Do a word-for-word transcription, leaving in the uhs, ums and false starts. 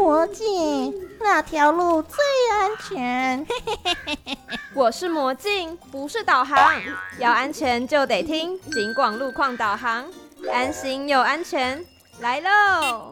魔镜，那条路最安全。 我是魔镜，不是导航。要安全就得听警广路况导航，安心又安全，来喽！